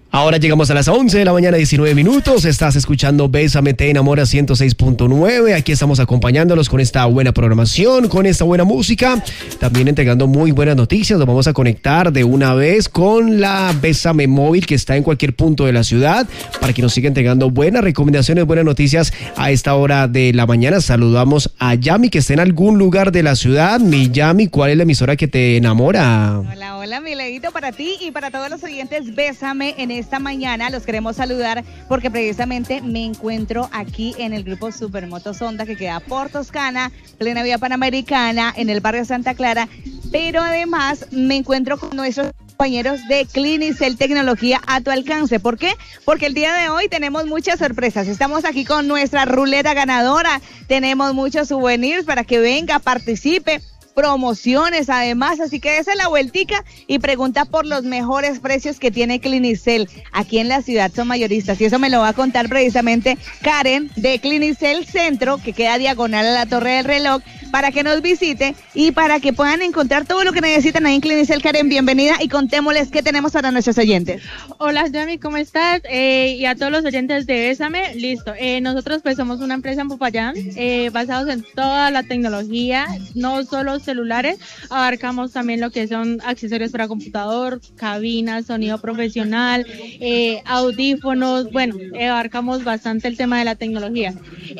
Ahora llegamos a las 11 de la mañana, 19 minutos. Estás escuchando Bésame Te Enamora 106.9. Aquí estamos acompañándolos con esta buena programación, con esta buena música. También entregando muy buenas noticias. Nos vamos a conectar de una vez con la Bésame Móvil, que está en cualquier punto de la ciudad, para que nos siga entregando buenas recomendaciones, buenas noticias a esta hora de la mañana. Saludamos a Yami, que está en algún lugar de la ciudad. Mi Yami, ¿cuál es la emisora que te enamora? Hola, hola, mi Leito, para ti y para todos los oyentes. Bésame en esta mañana, los queremos saludar porque precisamente me encuentro aquí en el grupo Supermotos Honda, que queda por Toscana, plena vía Panamericana, en el barrio Santa Clara, pero además me encuentro con nuestros compañeros de Clinicel Tecnología a tu alcance. ¿Por qué? Porque el día de hoy tenemos muchas sorpresas. Estamos aquí con nuestra ruleta ganadora, tenemos muchos souvenirs para que venga, participe, promociones además, así que dése la vueltica y pregunta por los mejores precios que tiene Clinicel. Aquí en la ciudad son mayoristas y eso me lo va a contar precisamente Karen de Clinicel Centro, que queda diagonal a la Torre del Reloj, para que nos visite y para que puedan encontrar todo lo que necesitan ahí en Clinicel. Karen, bienvenida y contémosles qué tenemos para nuestros oyentes. Hola, Yami, ¿cómo estás? Y a todos los oyentes de Bésame, listo. Nosotros pues somos una empresa en Popayán, basados en toda la tecnología, no solo celulares, abarcamos también lo que son accesorios para computador, cabinas, sonido profesional, audífonos, bueno, abarcamos bastante el tema de la tecnología.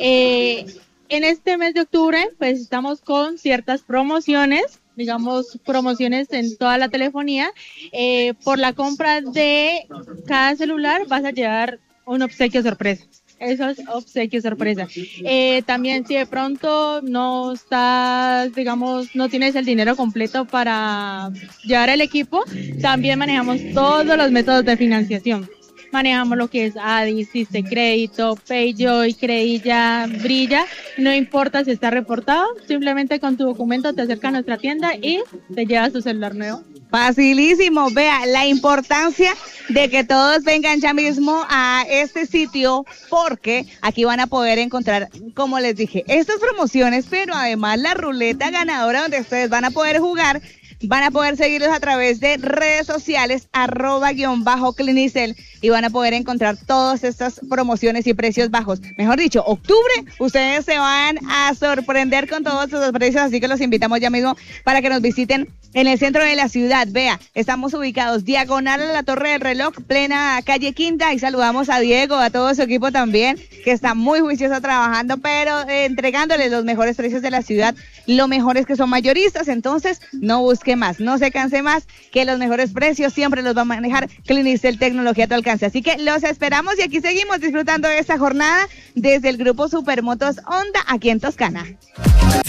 En este mes de octubre, pues estamos con ciertas promociones, digamos promociones en toda la telefonía. Por la compra de cada celular vas a llevar un obsequio sorpresa. Eso es obsequio sorpresa. También si de pronto no estás, digamos, no tienes el dinero completo para llevar el equipo, también manejamos todos los métodos de financiación. Manejamos lo que es ADI, Siste Crédito, Payjoy, Credilla, Brilla. No importa si está reportado, simplemente con tu documento te acercas a nuestra tienda y te llevas tu celular nuevo. Facilísimo, vea la importancia de que todos vengan ya mismo a este sitio, porque aquí van a poder encontrar, como les dije, estas promociones, pero además la ruleta ganadora donde ustedes van a poder jugar. Van a poder seguirlos a través de redes sociales, @Clinicel, y van a poder encontrar todas estas promociones y precios bajos. Mejor dicho, octubre, ustedes se van a sorprender con todos esos precios, así que los invitamos ya mismo para que nos visiten en el centro de la ciudad. Vea, estamos ubicados diagonal a la Torre del Reloj, plena calle Quinta, y saludamos a Diego, a todo su equipo también, que está muy juicioso trabajando, pero entregándoles los mejores precios de la ciudad. Lo mejor es que son mayoristas, entonces no busque más, no se canse más, que los mejores precios siempre los va a manejar Clinicel Tecnología a tu alcance. Así que los esperamos y aquí seguimos disfrutando de esta jornada desde el grupo Supermotos Honda aquí en Toscana.